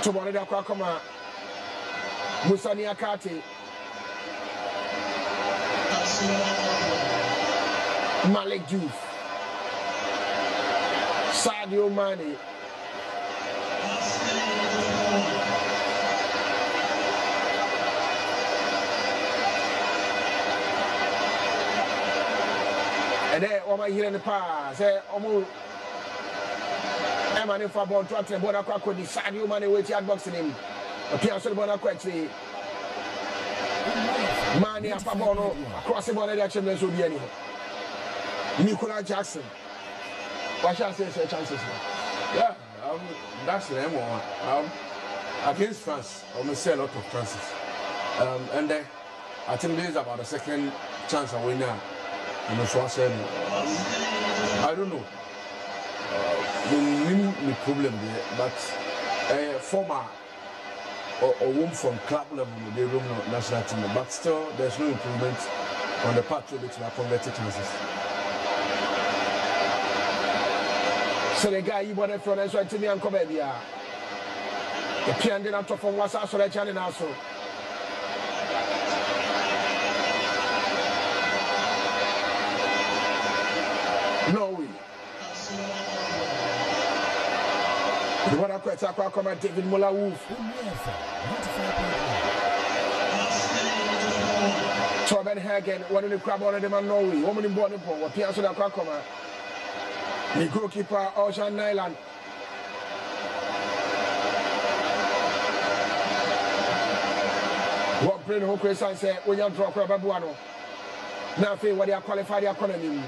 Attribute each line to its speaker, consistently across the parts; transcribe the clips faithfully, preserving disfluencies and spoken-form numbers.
Speaker 1: to one of the Aquacoma Musani Akati Malik Diouf Sadio Mane and then Oma here in the pass say Omo Emmanuel Fabon to attend Bona Kwako di Sadio Mane wait at boxing him appear so Bona Kwako Mane Fabono across the border action will be any Nicola Jackson what shall I say say chances
Speaker 2: yeah um, that's the M one um, against France I will say a lot of chances um, and then I think this is about the second chance I win now you know so I said um, I don't know the problem there, but uh, former or, or one from club level, they room national team, but still there's no improvement on the part of it to converted chances.
Speaker 1: So the guy you want to throw that's right to me and come here. The piano did not talk from what's also the channel also. No way. The one I quite I come at David Muller Wolf. Torben Hagen, one of the crab on the man Norway, woman in Bonnepo, what Piazza da Quacoma. The goalkeeper Ocean Nyland. What Brain Hooker said when you drop a babuano. Nothing what they are qualified economy.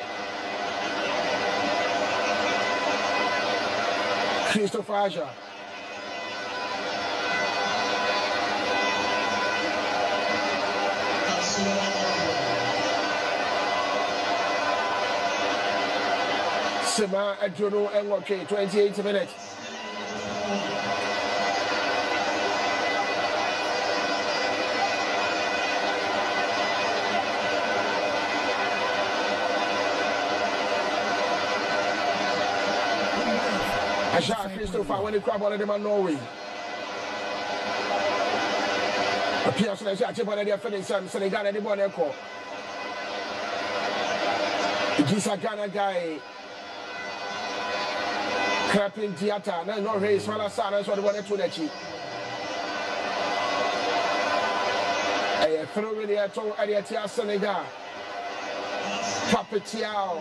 Speaker 1: Christopher Aja. Sima Adjono and okay, twenty-eight minutes. Aja Christopher when the crab on the man Norway. A Pearson is actually one of their friends, so they got anyone echo. This a Ghana guy. Clapping theater, no, no race, well, as I what wanted to let you. I throw really at all at the Senegal. Papetiao.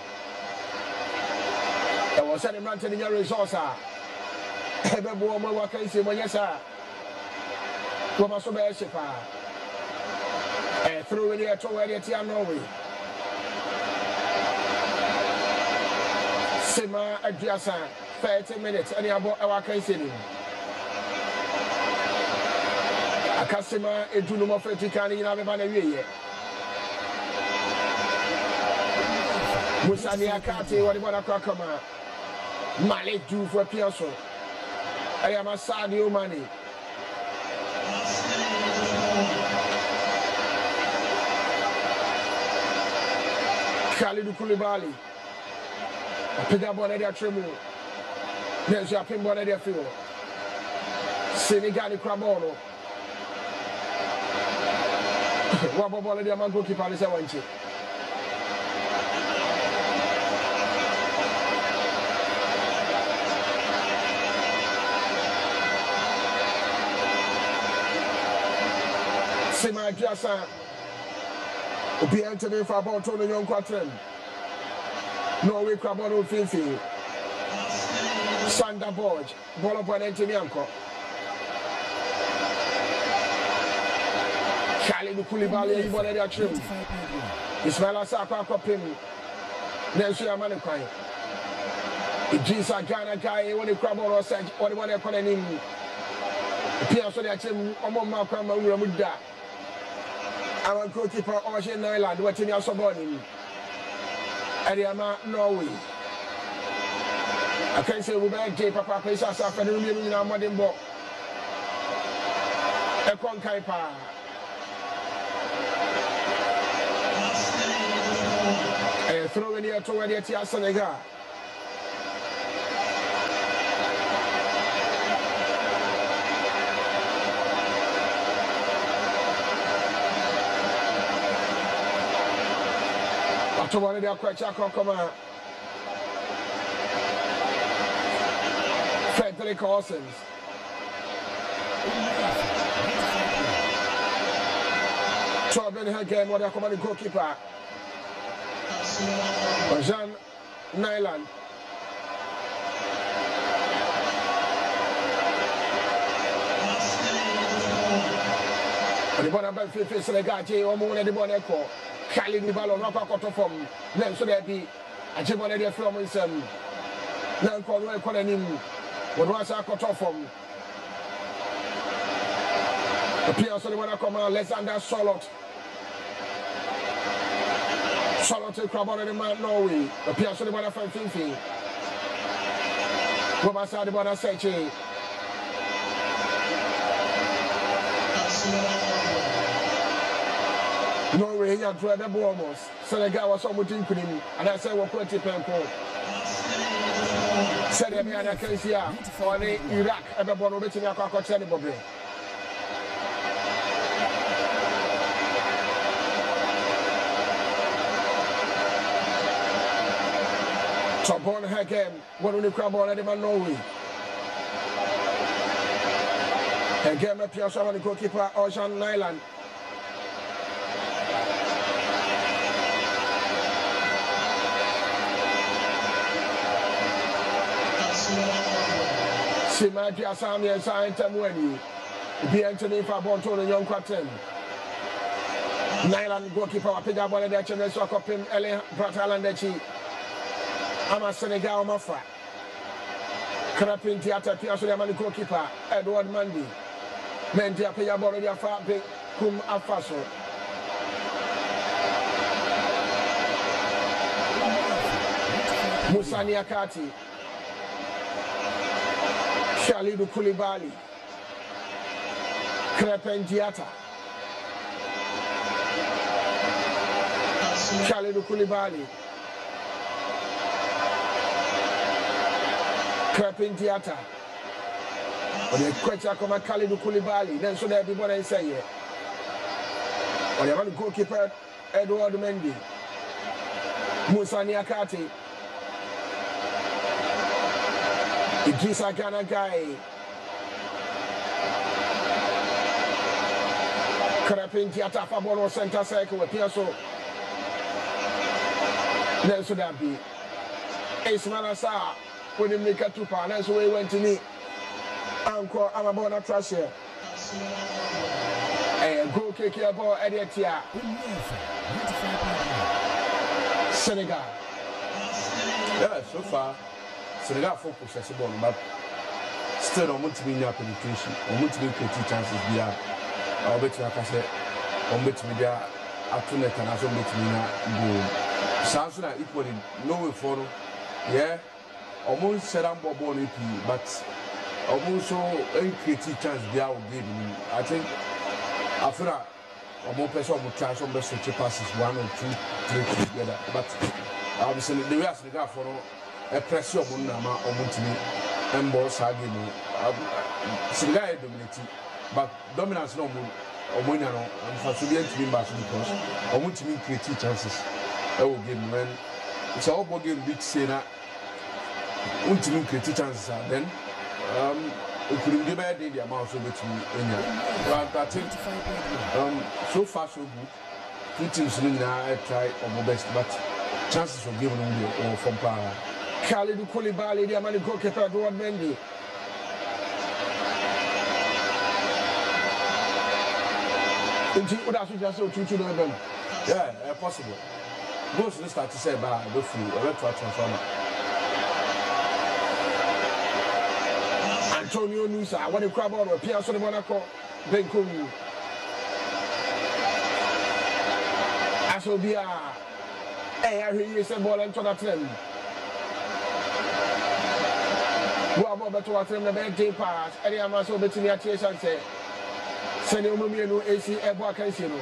Speaker 1: I was sending man to the resource. Every woman, what can you say when you say? What must be a shipper? I threw really at all at the Norway. Sima Adriasa, thirty minutes, and you about our case in him. Akasima, a Juno Feticani in Ababana. Musani Akati, what about a crocoma? Malik Diouf for Piasso. I am a Sadio Mane. Khalidou Koulibaly. Pick up one of their tremble. There's your pin one of their fuel. Senegal Crabono. What about one of their man goalkeeper is a one chip? Sima Jasa. Be entering for about two young quatrain. Norway Crabono Fifi. Sander Borg. Ball up on Antimianco. Khalidou Koulibaly, one of their trim. Ismaila Sarr Copim. Nelson Amanakai. Idrissa Gana guy, one of the Crabono said, or the one they're calling him. Pierce on their team, Omo Malcolm Muda. Our goalkeeper, Ocean Nyland, what's in your subordinate. Ariama Norway. I can't say we better get Papa Pesa Safa and we in our modern book. A Konkaipa. A throw in here to where the Senegal. After one of their questions, come on. Frederick Orsons. Torben Hagen, what they call the goalkeeper. Jean Nyland. The ball number fifty is the guy. One more than the ball echo. Khalid Nibalo, knock out of form. Then so that be a Jimon Eddie from his um. Now call me calling him. What was I cut off from? The players so they want to come out. Alexander Solot. Solot to crab on the man Norway. The players so they want to find Fifi. What was I the ball say? Norway here to the almost. Senegal was almost in him, and I said, we're going to pay. Said the man I can see on Iraq, everyone will be to me. I can't tell anybody. Torben Hagen, one of the crab on the man Norway. Again, my Pierre Shaman, the goalkeeper, Ocean Nyland. See my dear Sammy and Saint Tamweni. Be Anthony Fabonto and young captain. Nyland goalkeeper, I pick up one of the children, so I cop him, Ellen Bratalandechi. I'm a Senegal Mafra. Crapin Theatre, Pierre Shaman, the goalkeeper, Edward Mandy. Mentia Paya Borodia Fabi, Kum Afaso. Musani Akati. Khalidou Koulibaly, Crépin Diatta, Khalidou Koulibaly, Crépin Diatta. On est question comme Khalidou Koulibaly, then so there be what I say here. On est le goalkeeper Edouard Mendy, Moussa Niakate. Idrissa Gana Guy. Crépin Diatta Fabono center circle with Piasso. Nelson Dabi. Ismail Assar. When he make a tupa, that's where he went to me. Uncle, I'm about to trash here. Hey, go kick your ball, Edietia. Senegal.
Speaker 2: Yeah, so far. Senegal focus as a ball, but still, I'm going to be in penetration. I'm going to be creating chances. There, I'll bet you, like I said, I'm going to be there at two net and I'm going to be in goal. Samson are equally no way for yeah. Almost set up ball in P, but almost so a creative chance there will give me. I think after that, I'm more person will try some best switch passes one or two, three together. But obviously, the way I Senegal for a pressure on Nama or Montini and Boss Hagino. Senegal dominating, but dominance no more. Or when I know, I'm for to be able to be back because I want to make creative chances. I will give me when it's all about game big Sena. Want to make creative chances, then um, we couldn't give a day the amount of it to me. But I think um, so far so good. Two teams now I try our best, but chances were given only or from power.
Speaker 1: Khalidou Koulibaly, the Amani goalkeeper, Edouard Mendy. What else would you say to them?
Speaker 2: Yeah, possible. Most of the start to say, but I go through a retro transformer.
Speaker 1: Antonio Nusa, what a crab on Pierre Son Monaco, Benkum. Asobia, hey, I hear you say ball and turn at them. Go about to watch them the birthday pass, and I'm also between your tears and say, send you no A C Ebo Kansino.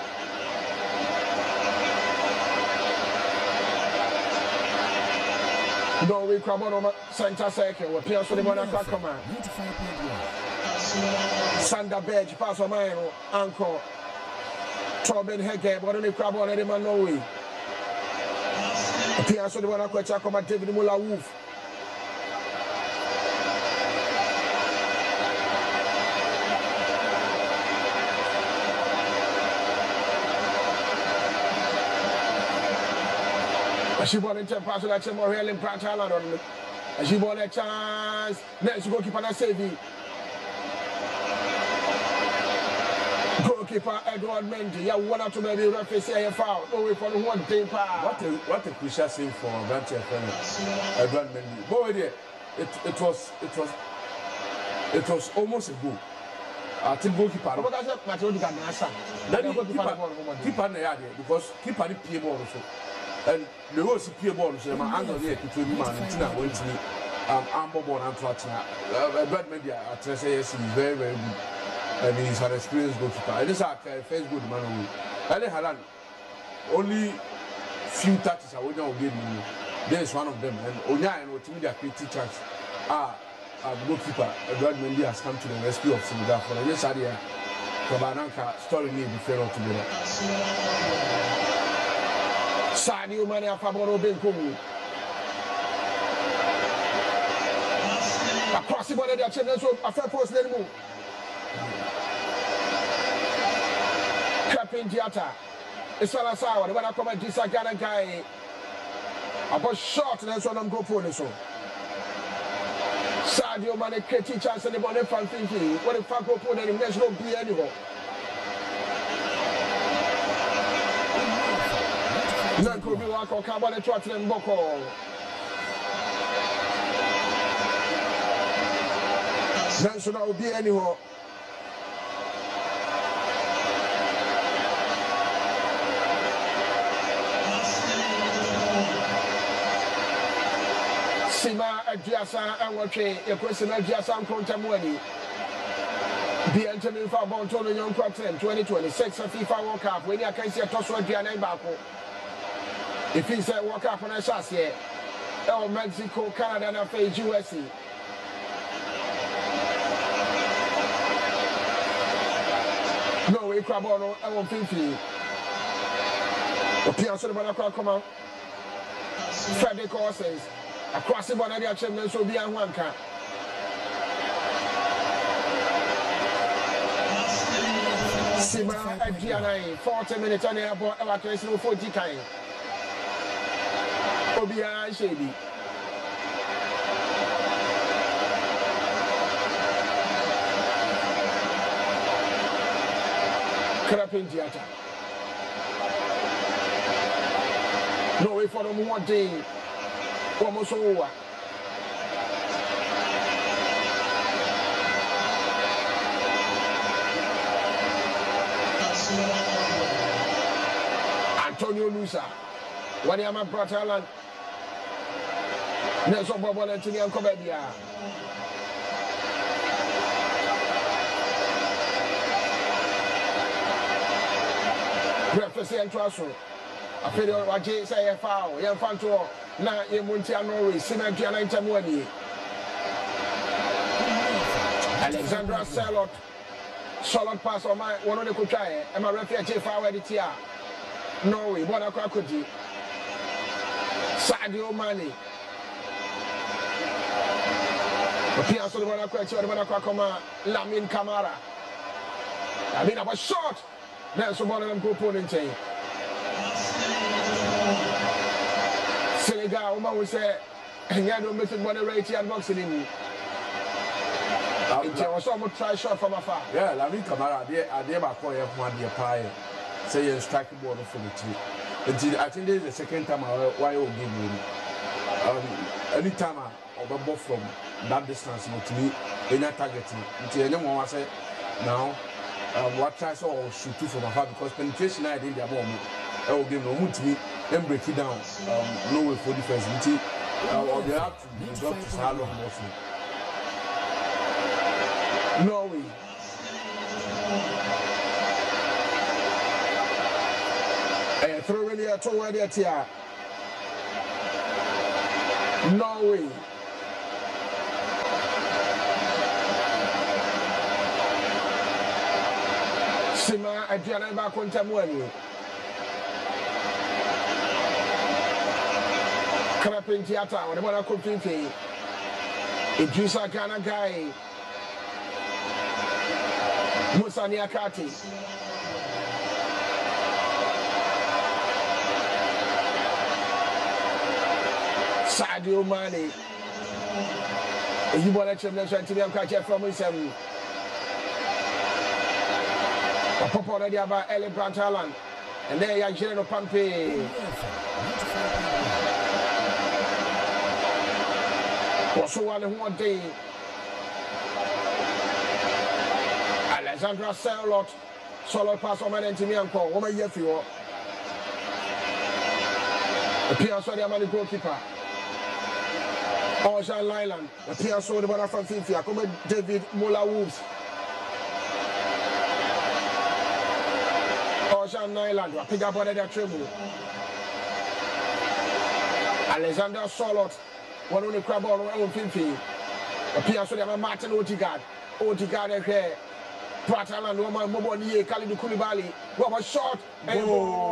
Speaker 1: No, we come on center circle with Pierre Son Monaco command. Sander Berge, pass on mine, Uncle. Torben Hagen, but only crab on any man no way. Pia so the one akwacha koma David Muller Wolf. She bought a chance pass that more real in Pratala on me. She bought a chance. Next goalkeeper na save. Goalkeeper Edward Mendy. Yeah, one out to maybe referee say a foul. No way for the one thing.
Speaker 2: What a what a crucial save for Branche Edward Mendy. Boy, it it was it was it was almost a goal. I think goalkeeper.
Speaker 1: But that's not Matthew Ganasa.
Speaker 2: That keeper keeper na yard because keeper the P ball also. And the whole C P A ball, so my angle here to me, man, and Tina went to me. Um, I'm Bobo and Antoine. Bad media, I tell you, yes, he's very, very good. And he's had experience goalkeeper. I just have a first good man. I didn't have only few touches I wouldn't give me. There's one of them. And Onya and Otimida creative chance. Ah, our goalkeeper, Edward Mendy has come to the rescue of Senegal for this idea. Kabananka story need to fail together. Sadio Mane a favor of Benkomu. Across the body, they are changing so a fair post then move. Crepin Diata. It's all a sour. The one I come at this again guy. About short, and that's what I'm going for. Sadio Mane creative chance and the body fan thinking. What the fuck go for them? There's no be anymore. Nanko bi wa ko ka ba le twat nem boko Nanso na obi ani ho Sima Aduasa anwotwe ekwesina Aduasa nkontamu ani Bi entemi fa bon to no nyon kwatrem twenty twenty-six FIFA World Cup we ni akansi etoso aduanan ba ko if he said World Cup on a chance here, oh Mexico, Canada, and U S A. No way, Crabono, I won't think you. The Piazza de Banacra come out. Frederick Corsons, across the Bonadia Chimney, so be on one car. Sima Adriana, forty minutes on the airport, evacuation of forty times. Obia Shady. Crapin Theatre. No way for them one day. Almost over. Antonio Lusa. When I'm a brother, Nelson Bobo and Tinian Comedia. Breakfast and Trasso. I feel what Jay say a foul. Young Fanto, now in Montiano, Simetrian and Tamuani. Alexandra Salot. Solid pass on my one of the Kuchai. And my refuge foul at the Tia. Norway, Bonacracuti. Sadio Mane. Piazza de Banacra, the Banacra, Lamin Camara. I mean, I was short. Nelson one of them go pulling chain. Senegal, woman will say, and you don't make it moderate and boxing in. It was almost try shot from afar. Yeah, Lamin Camara, I dare my call you one year prior. Say you're striking ball for the two. I think this is the second time I will give you. Um, anytime I will from that distance, not to me, any targeting. Until anyone say now, what try so shoot two from afar because penetration I did their moment. I will give no mood to me, then break it down. Um, no way for defense. Until or they have to drop to Salon also.
Speaker 1: Norway. Eh, throw really a two word here. Norway. Sima Adriana ba kontamuani. Crapin Theatre, whatever I could think. Idrissa Gana Guy. Musa Niakate. Sadio Mane. You want to change the name catch from him. Pop already about Ellie Brant Haaland. And there you are, General Pampe. Also, one day. Alexandra Sörloth, solo pass on my enemy and call. Woman, yes, you are. The Pierre Sodi Amani goalkeeper. Ocean Lyland, the Pierre Sodi Bana from Fifi. Come David Mola Wolves. Ocean Lyland, I pick up on that triple. Alexander Sörloth, one on the crab ball on Fifi. The Pierre Sodi Amani Martin Odegaard. Odegaard here. Pratalan, Roman Moboni, Khalidou Koulibaly, what was shot and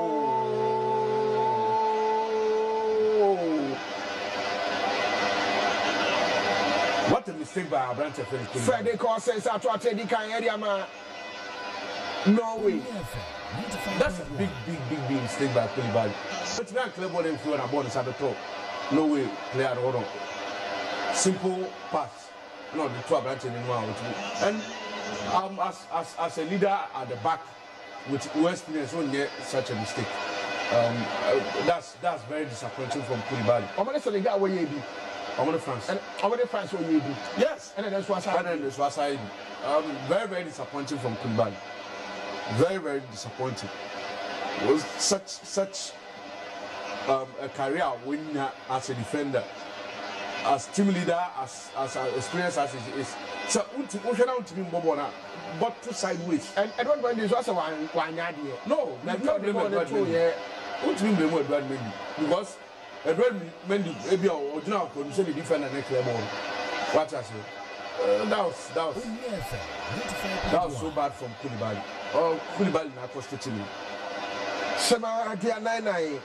Speaker 2: what a mistake by Abrante Felix.
Speaker 1: Freddie Cossens at Teddy Kayama. No way.
Speaker 2: That's a big, big, big, big mistake by Koulibaly. But now clever them through and board at the top. No way, player at all. Simple pass. No, the two Abrante anymore. And Um, as, as, as a leader at the back with West experience, won't get such a mistake. Um, uh, that's that's very disappointing from Koulibaly.
Speaker 1: I'm going to say the guy where you be.
Speaker 2: I'm going to France.
Speaker 1: And I'm going to France where you be.
Speaker 2: Yes.
Speaker 1: And then that's what's
Speaker 2: happening. And then that's what's happening. Um, very, very disappointing from Koulibaly. Very, very disappointing. It was such such um, a career winner as a defender, as team leader, as as an experience as he is. So, we cannot be Bobona, but two sideways.
Speaker 1: And I don't mind this also one one idea.
Speaker 2: No, not blame Edouard Mendy. What do you mean Edouard Mendy? Because Edouard Mendy, maybe original condition the defender next level. What I say? Uh, that was that was that was so bad from Koulibaly. Oh, Koulibaly na frustrating me.
Speaker 1: Sema dia nine nine.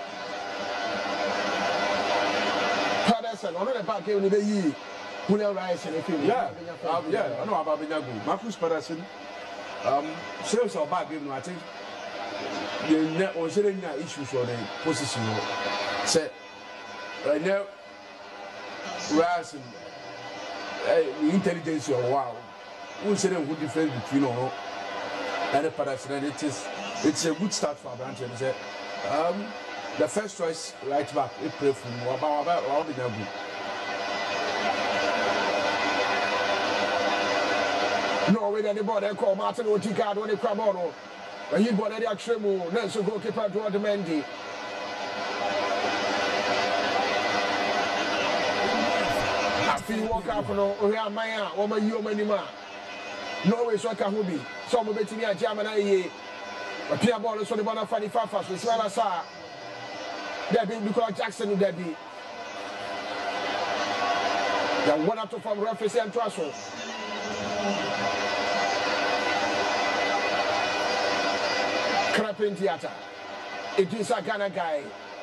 Speaker 1: Patterson, on the back here, you William Rice and if you
Speaker 2: yeah, um, yeah, I know about Benyago. Marcus Patterson, um, sales or bad game, I think the net or sharing issues for the position. Say, right now, Rice and intelligence or wow, who said a good difference between all and the Patterson, and it is it's a good start for Branch. Um, the first choice right back, it pray for about about Benyago. No way that the ball call Martin Odegaard when they crab on. When you bought the actual move, Nelson goalkeeper Edouard Mendy. After you walk out from Oya Maya, Oma Yomanima. No way, so I can be. Some of it in German. A peer ball is on the bottom of the Fafas with Swalasa. Debbie Nicola Jackson, Debbie. The one out of from referee and Trussell. Crapin Theatre. Idrissa Gana Guy.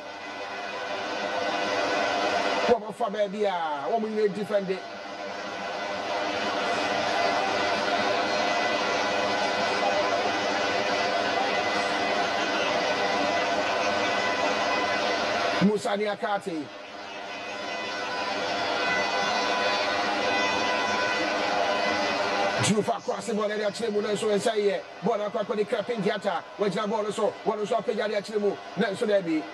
Speaker 2: What about Fabia? What will you defend it? Musa Niakate. Jufa crossing ball area chile mu so e say ball akwa kwa the Crapin Theatre we jina ball so one so apja area chile mu na so there be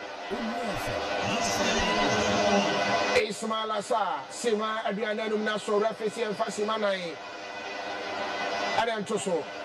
Speaker 2: Ismail Assar Sima aduana num na so referee en Fasima nine Adam Toso